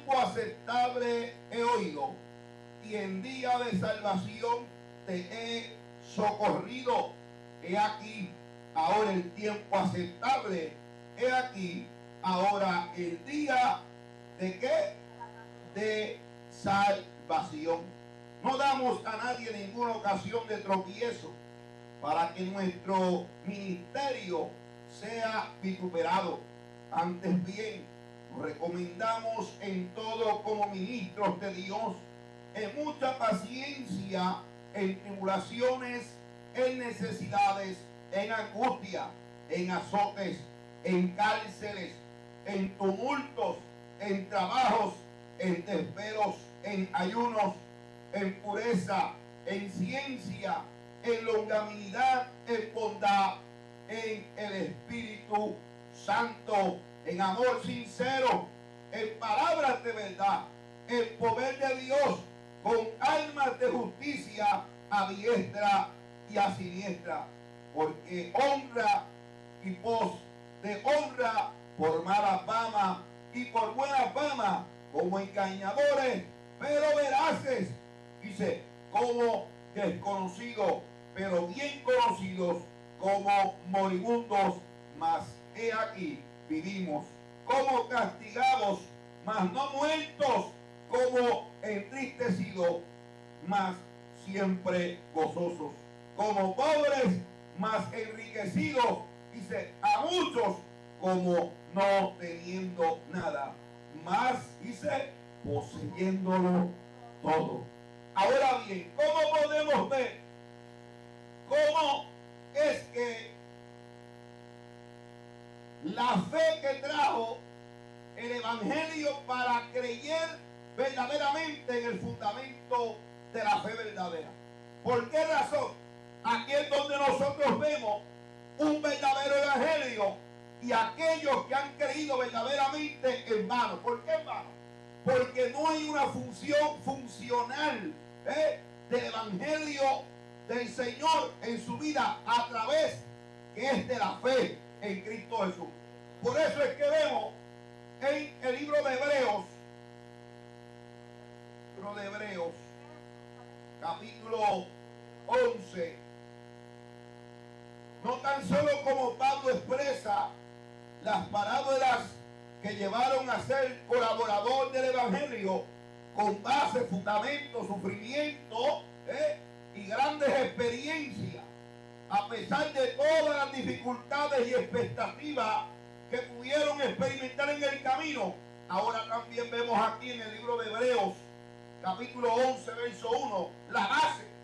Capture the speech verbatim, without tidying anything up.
tiempo aceptable he oído, y en día de salvación te he socorrido. He aquí ahora el tiempo aceptable, he aquí ahora el día de qué, de salvación. No damos a nadie ninguna ocasión de tropiezo para que nuestro ministerio sea vituperado. Antes bien, nos recomendamos en todo como ministros de Dios, en mucha paciencia, en tribulaciones, en necesidades, en angustia, en azotes, en cárceles, en tumultos, en trabajos, en desvelos, en ayunos, en pureza, en ciencia, en longanimidad, en bondad, en el Espíritu Santo, en amor sincero, en palabras de verdad, en poder de Dios, con almas de justicia a diestra y a siniestra, porque honra y pos de honra por mala fama y por buena fama, como engañadores, pero veraces, dice, como desconocidos, pero bien conocidos, como moribundos, mas he aquí vivimos, como castigados, mas no muertos, como entristecidos, mas siempre gozosos, como pobres, mas enriquecidos, dice, a muchos como no teniendo nada, mas, dice, poseyéndolo todo. Ahora bien, ¿cómo podemos ver cómo es que la fe que trajo el Evangelio para creer verdaderamente en el fundamento de la fe verdadera? ¿Por qué razón? Aquí es donde nosotros vemos un verdadero Evangelio y aquellos que han creído verdaderamente en vano. ¿Por qué en vano? Porque no hay una función funcional ¿eh? del Evangelio del Señor en su vida a través que es de la fe en Cristo Jesús. Por eso es que vemos en el libro de Hebreos, libro de Hebreos, capítulo once, no tan solo como Pablo expresa las parábolas que llevaron a ser colaborador del Evangelio con base, fundamento, sufrimiento ¿eh? y grandes experiencias, a pesar de todas las dificultades y expectativas que pudieron experimentar en el camino. Ahora también vemos aquí en el libro de Hebreos, capítulo once, verso uno, la base